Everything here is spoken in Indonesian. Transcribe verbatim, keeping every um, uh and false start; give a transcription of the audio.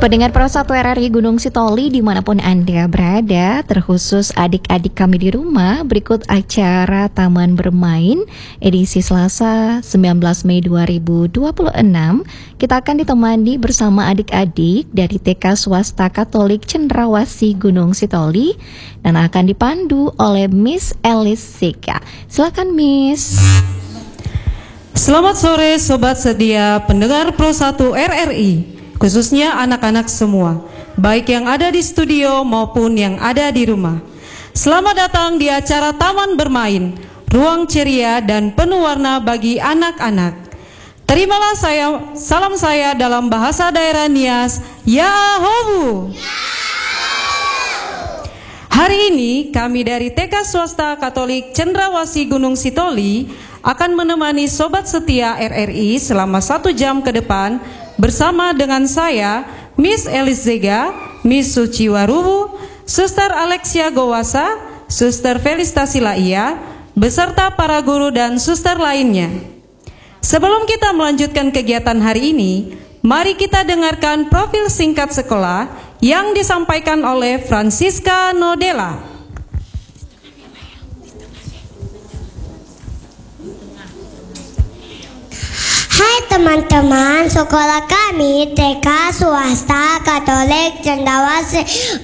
Pendengar Pro satu R R I Gunung Sitoli dimanapun Anda berada, terkhusus adik-adik kami di rumah, berikut acara Taman Bermain edisi Selasa sembilan belas Mei dua ribu dua puluh enam. Kita akan ditemani bersama adik-adik dari T K Swasta Katolik Cendrawasih Gunung Sitoli dan akan dipandu oleh Miss Elis Zega. Silakan Miss. Selamat sore Sobat Sedia pendengar Pro satu R R I, khususnya anak-anak semua, baik yang ada di studio maupun yang ada di rumah. Selamat datang di acara Taman Bermain, ruang ceria dan penuh warna bagi anak-anak. Terimalah saya, salam saya dalam bahasa daerah Nias, Yahohu. Hari ini kami dari T K Swasta Katolik Cendrawasih Gunung Sitoli akan menemani Sobat Setia R R I selama satu jam ke depan bersama dengan saya, Miss Elis Zega, Miss Suci Waruhu, Suster Alexia Gowasa, Suster Felista Silaia, beserta para guru dan suster lainnya. Sebelum kita melanjutkan kegiatan hari ini, mari kita dengarkan profil singkat sekolah yang disampaikan oleh Francisca Nodela. Hai teman-teman, sekolah kami T K Swasta Katolik Cendrawasih